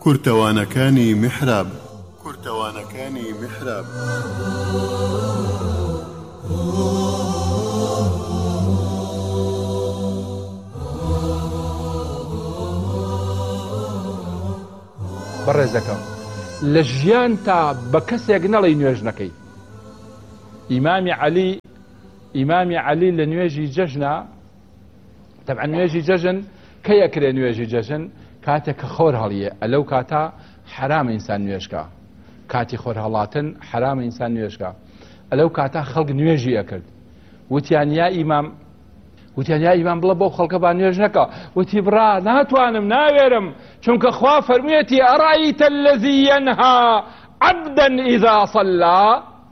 کورتەوانەکانی میحراب بەڕێزەکەم لە ژیان تا بە کەسێک نەڵی نوێژ نەکەی. ئیمامی عەلی لە نوێژی جەژنە، تەبعەن نوێژی جەژن کەی ئەکرێ؟ نوێژی جەژن کاتێک کە خۆر هەڵیە، ئەلەو کاتە حرامە ئینسان نوێژکە، کاتی خۆر هەڵاتن حرامە ئینسان نوێژکە، ئەلەو کاتە خەڵک نوێژی ئەکرد. وتیان یا ئیمام بڵە بۆ خەڵکە با نوێژ نەکە. وتی بڕا ناتوانم، ناوێرم، چونکە خوا فەرموویەتی ئەڕایتە الەذی یەنها عەبدەن ئیذا صەلا.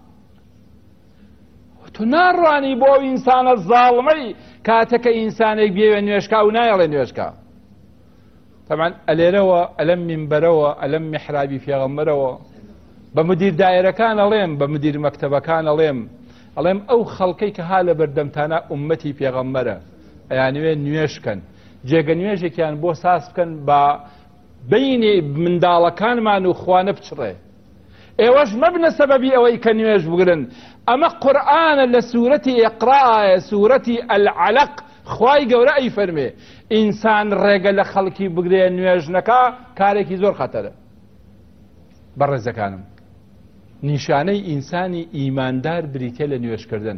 تو ناڕوانی بۆ ئینسانە زاڵمەی کاتەکە ئینسانێک بێوێ نوێژکە و نایەڵێ نوێژکە. طبعا ئەلێرەوە ئەلەم منبەرەوە ئەلەم میحرابی پێغەمبەرەوە بە مدیر دایرەکان ئەڵێم، بە مدیر مەکتەبەکان ئەڵێم ئەو خەڵکەی کە ها لە بەردەمتانە ئوممەتی پێغەمبەرە ئەیانوێ نوێژکەن، جێگە نوێژێکیان بۆ ساس بکەن بە بینی منداڵەکانمان و خوانە بچڕێ. ئێوەش مەبنە سەبەبی ئەوەی کە نوێژ بگرن. ئەمە قورئانە لە سوورەتی ئیقرا، سوورەتی العەلەق، خوای گەورە ئەی فەرمێ ئینسان ڕێگە لە خەڵکی بگرێ نوێژ نەکا کارێکی زۆر خەتەرە. بەڕێزەکانم، نیشانەی ئینسانی ئیماندار بریتێ لە نوێژکردن.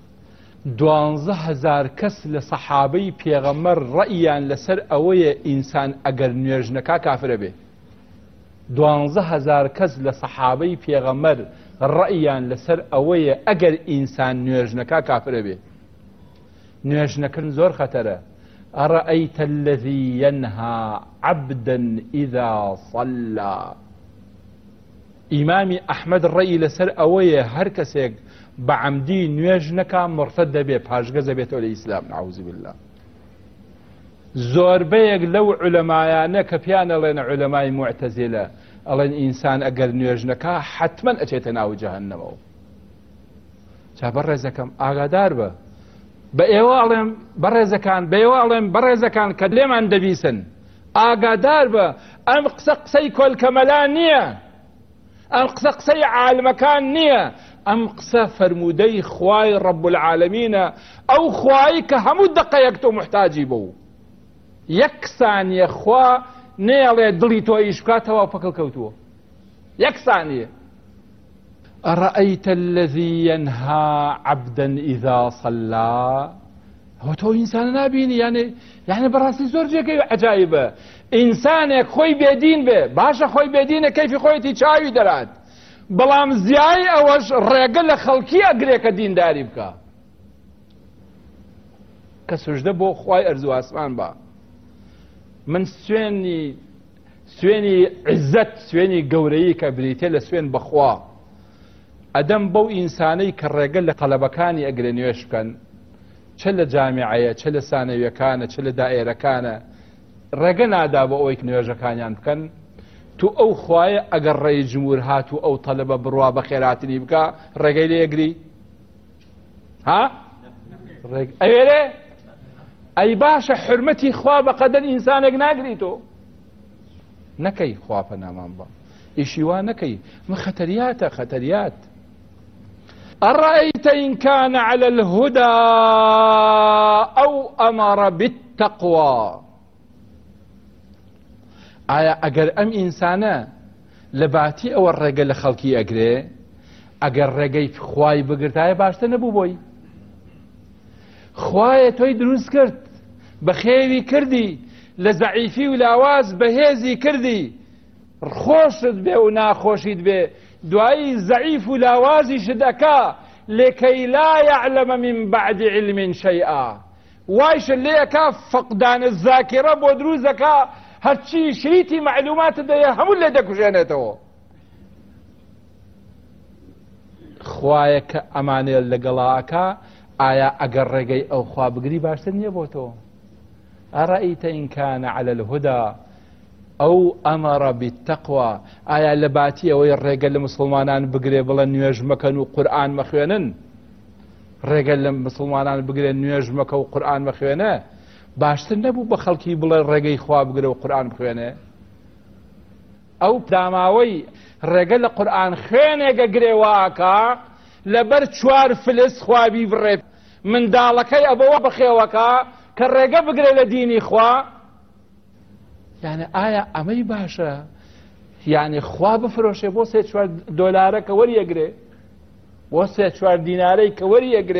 12,000 کەس لە سەحابەی پێغەمبەر ڕەئیان لەسەر ئەوەیە ئینسان ئەگەر نوێژ نەکا کافرە بێ. 12,000 کەس لە سەحابەی پێغەمبەر ڕەئیان لەسەر ئەوەیە ئەگەر ئینسان نوێژ نەکا کافرە بێ. نوێژ نەکردن زۆر خەتەرە. ئەڕەئەیتە الەذی یەنها عەبدەن ئیذا صەلا. ئیمامی ئەحمەد ڕەئی لەسەر ئەوەیە هەر کەسێک بە عەمدی نوێژ نەکا مرتەد دەبێ، پاشگەزە بێتەوە لە ئیسلام. نەعوذ بالله. زۆربەیەک لەو عولەمایانە کە پیان ئەڵێنە عولەمای موعتەزیلە ئەڵێن ئینسان ئەگەر نوێژ نەکا حتمەن ئەچێتە ناو جەهەنەمەوە. چا بەڕێزەکەم ئاگادار بە ئێوە ئەڵێم بەڕێزەکان، بە ئێوە ئەڵێم بەڕێزەکان کە لێمان دەبیسن، ئاگادار بە ئەم قسەی کۆلکەمەلان نییە، ئەم قسەی عالمەکان نییە، ئەم قسە فەرموودەی خوای ڕەب العالەمینە، ئەو خوایی کە هەموو دقەیەک تۆ محتاجی بوو. یەک سانیە خوا نێڵێ دڵی تۆ ئیش بکاتەوە پەکەڵ کەوتووە. یەک سانیە. ئەڕەئەیتە الەذی یەنها عەبدەن ئیذا صەلا. ئەوە تۆ ئینسانە نابینی؟ یعنی بەڕاستی زۆر جێگەی عەجایبە. ئینسانێک خۆی بێدین بێ، باشە خۆی بێدینە کەیفی خۆیەتی چاوی دەرات، بەڵام زیای ئەوەش ڕێگە لە خەڵکی ئەگرێ کە دینداری بکە. کە سوژدە بۆ خوای ئەرزوو ئاسمان بە. من سوێنی عزت، سوێنی گەورەیی کە بریتێ لە سوێن بەخوا ئەدەم بەو ئینسانەی کە ڕێگە لە قەلەبەکانی ئەگرێ نوێژ بکەن، چ لە جامعەیە، چ لە سانەویەکانە، چ لە دائێرەکانە، ڕێگە نادا بۆ ئەوەی نوێژەکانیان بکەن. تو ئەو خوایە ئەگەر ڕێی جمهور هات و ئەو تەلەبە بڕوا بە خێراتنی بکە، ڕێگەی لێگری؟ ها؟ ئەوێرێ؟ ئەی باشە حرمەتی خوا بەقەدەر ئینسانێک ناگری تۆ؟ نەکەی، خوا پەنامان بە. ئیشی وا نەکەی، خەتەریاتە، خەتەریات. ئەڕەئەیتە ئین کانە عەلە الهودا ئەو ئەمەڕە بالتەقوا. ئایا ئەگەر ئەم ئینسانە لە باتی ئەوە ڕێگە لە خەڵکی ئەگرێ، ئەگەر ڕێگەی خوای بگرتایە باشتە نەبوو بۆی؟ خوایە تۆی دروست کرد، بە خێوی کردی، لە زەعیفی و لاواز بەهێزی کردی، خۆشت بێ و ناخۆشیت بێ، دوایی زەعیف و لاوازیشت ئەکا لێکەی لا یعلەمە من بەعد علم شەیئا. وایشت لێ ئەکا فەقدانە زاکرە بۆ دروست ئەکا، هەرچی شریتی معلوماتت دەیە هەموو لێ دەکوژێنێتەوە. خوایە کە ئەمانێ لەگەڵاکە، ئایا ئەگەر ڕێگەی ئەو خوا بگری باشتر نییە بۆ تۆ؟ ئەڕەئیتە ئین کانە عەلە الهودا ئەو ئەمەڕە بالتەقوا. ئایا لە باتی ئەوەی ڕێگە لە مسلمانان بگرێ بڵێ نوێژ مەکەن و قورئان مەخوێنن، ڕێگە لە مسلمانان بگرێ نوێژ مەکە و قورئان مەخوێنە، باشتر نەبوو بە خەڵکی بڵێ ڕێگەی خوا بگرێ و قورئان بخوێنێ؟ ئەو داماوەی ڕێگە لە قورئان خوێنێگە گرێواکە لەبەر 4 فلس خوابی بڕێت منداڵەکەی ئەبەوە بەخێوەکە کە ڕێگە بگرێت لە دینی خوا. یعنی ئایا ئەمەی باشە؟ یعنی خوا بفرۆشێ بۆ 3-4 دۆلارە کە وەریەگرێ، بۆ 3-4 دینارەی کە وەریەگرێ